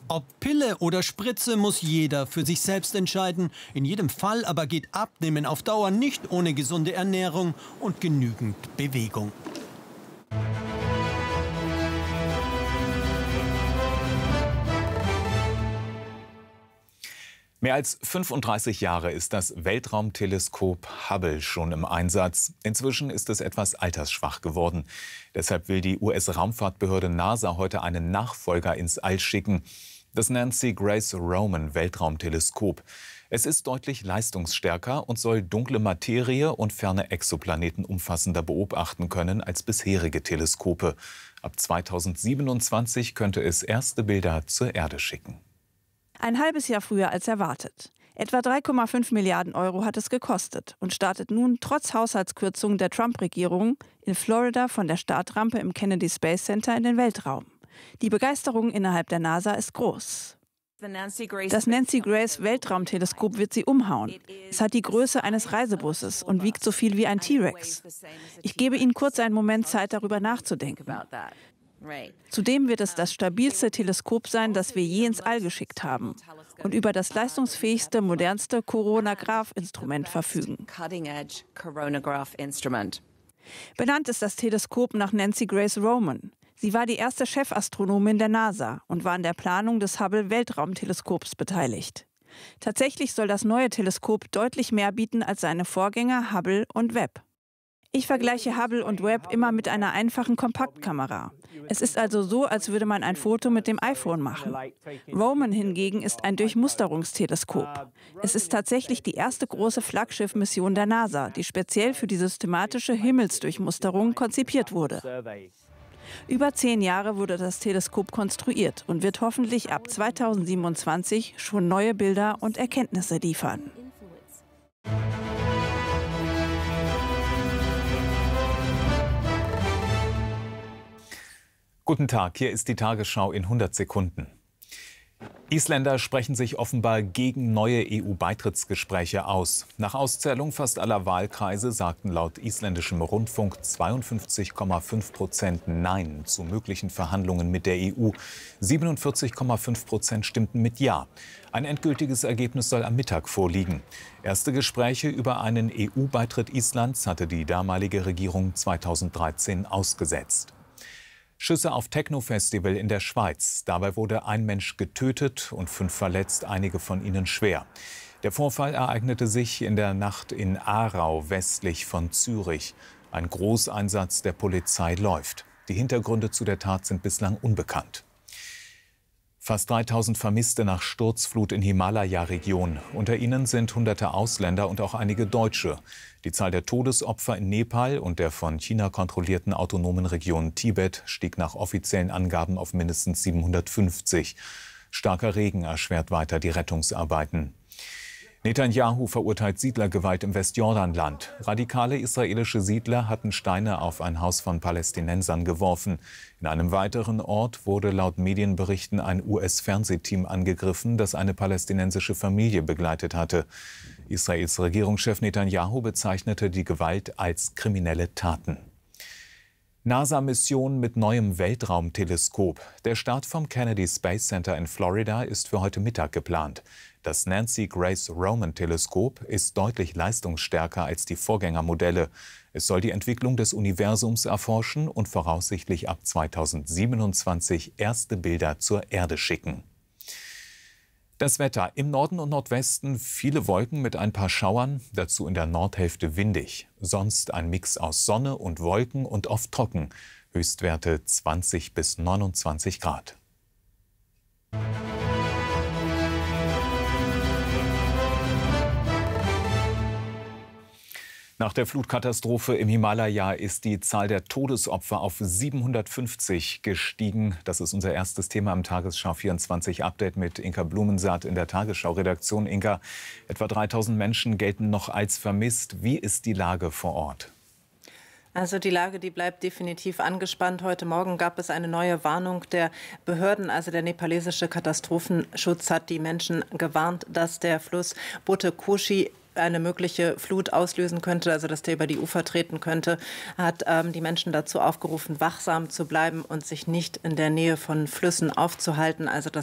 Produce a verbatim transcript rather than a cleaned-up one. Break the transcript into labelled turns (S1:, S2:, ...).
S1: Ob Pille oder Spritze muss jeder für sich selbst entscheiden. In jedem Fall aber geht Abnehmen auf Dauer nicht ohne gesunde Ernährung und genügend Bewegung.
S2: Mehr als fünfunddreißig Jahre ist das Weltraumteleskop Hubble schon im Einsatz. Inzwischen ist es etwas altersschwach geworden. Deshalb will die U S-Raumfahrtbehörde NASA heute einen Nachfolger ins All schicken. Das Nancy Grace Roman Weltraumteleskop. Es ist deutlich leistungsstärker und soll dunkle Materie und ferne Exoplaneten umfassender beobachten können als bisherige Teleskope. Ab zweitausendsiebenundzwanzig könnte es erste Bilder zur Erde schicken.
S3: Ein halbes Jahr früher als erwartet. Etwa drei Komma fünf Milliarden Euro hat es gekostet und startet nun trotz Haushaltskürzungen der Trump-Regierung in Florida von der Startrampe im Kennedy Space Center in den Weltraum. Die Begeisterung innerhalb der NASA ist groß. Das Nancy Grace Weltraumteleskop wird sie umhauen. Es hat die Größe eines Reisebusses und wiegt so viel wie ein T-Rex. Ich gebe Ihnen kurz einen Moment Zeit, darüber nachzudenken. Zudem wird es das stabilste Teleskop sein, das wir je ins All geschickt haben und über das leistungsfähigste, modernste Coronagraph-Instrument verfügen. Benannt ist das Teleskop nach Nancy Grace Roman. Sie war die erste Chefastronomin der NASA und war an der Planung des Hubble-Weltraumteleskops beteiligt. Tatsächlich soll das neue Teleskop deutlich mehr bieten als seine Vorgänger Hubble und Webb. Ich vergleiche Hubble und Webb immer mit einer einfachen Kompaktkamera. Es ist also so, als würde man ein Foto mit dem iPhone machen. Roman hingegen ist ein Durchmusterungsteleskop. Es ist tatsächlich die erste große Flaggschiff-Mission der NASA, die speziell für die systematische Himmelsdurchmusterung konzipiert wurde. Über zehn Jahre wurde das Teleskop konstruiert und wird hoffentlich ab zweitausendsiebenundzwanzig schon neue Bilder und Erkenntnisse liefern.
S2: Guten Tag, hier ist die Tagesschau in hundert Sekunden. Isländer sprechen sich offenbar gegen neue E U-Beitrittsgespräche aus. Nach Auszählung fast aller Wahlkreise sagten laut isländischem Rundfunk zweiundfünfzig Komma fünf Prozent Nein zu möglichen Verhandlungen mit der E U. siebenundvierzig Komma fünf Prozent stimmten mit Ja. Ein endgültiges Ergebnis soll am Mittag vorliegen. Erste Gespräche über einen E U-Beitritt Islands hatte die damalige Regierung zweitausenddreizehn ausgesetzt. Schüsse auf Techno-Festival in der Schweiz. Dabei wurde ein Mensch getötet und fünf verletzt, einige von ihnen schwer. Der Vorfall ereignete sich in der Nacht in Aarau, westlich von Zürich. Ein Großeinsatz der Polizei läuft. Die Hintergründe zu der Tat sind bislang unbekannt. Fast dreitausend Vermisste nach Sturzflut in Himalaya-Region. Unter ihnen sind hunderte Ausländer und auch einige Deutsche. Die Zahl der Todesopfer in Nepal und der von China kontrollierten autonomen Region Tibet stieg nach offiziellen Angaben auf mindestens siebenhundertfünfzig. Starker Regen erschwert weiter die Rettungsarbeiten. Netanyahu verurteilt Siedlergewalt im Westjordanland. Radikale israelische Siedler hatten Steine auf ein Haus von Palästinensern geworfen. In einem weiteren Ort wurde laut Medienberichten ein U S-Fernsehteam angegriffen, das eine palästinensische Familie begleitet hatte. Israels Regierungschef Netanyahu bezeichnete die Gewalt als kriminelle Taten. NASA-Mission mit neuem Weltraumteleskop. Der Start vom Kennedy Space Center in Florida ist für heute Mittag geplant. Das Nancy Grace Roman Teleskop ist deutlich leistungsstärker als die Vorgängermodelle. Es soll die Entwicklung des Universums erforschen und voraussichtlich ab zweitausendsiebenundzwanzig erste Bilder zur Erde schicken. Das Wetter: im Norden und Nordwesten viele Wolken mit ein paar Schauern, dazu in der Nordhälfte windig. Sonst ein Mix aus Sonne und Wolken und oft trocken. Höchstwerte zwanzig bis neunundzwanzig Grad. Nach der Flutkatastrophe im Himalaya ist die Zahl der Todesopfer auf siebenhundertfünfzig gestiegen. Das ist unser erstes Thema im Tagesschau vierundzwanzig Update mit Inka Blumensaat in der Tagesschau-Redaktion. Inka, etwa dreitausend Menschen gelten noch als vermisst. Wie ist die Lage vor Ort?
S4: Also die Lage, die bleibt definitiv angespannt. Heute Morgen gab es eine neue Warnung der Behörden. Also der nepalesische Katastrophenschutz hat die Menschen gewarnt, dass der Fluss Bute Koshi eine mögliche Flut auslösen könnte, also dass der über die Ufer treten könnte, hat ähm, die Menschen dazu aufgerufen, wachsam zu bleiben und sich nicht in der Nähe von Flüssen aufzuhalten. Also das